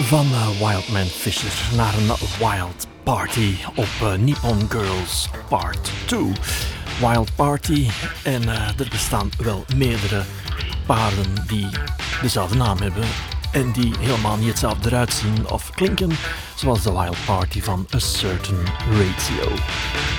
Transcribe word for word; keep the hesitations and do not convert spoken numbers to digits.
Van uh, Wildman Fisher naar een Wild Party op uh, Nippon Girls Part twee. Wild Party en uh, er bestaan wel meerdere paarden die dezelfde naam hebben en die helemaal niet hetzelfde eruit zien of klinken, zoals de Wild Party van A Certain Ratio.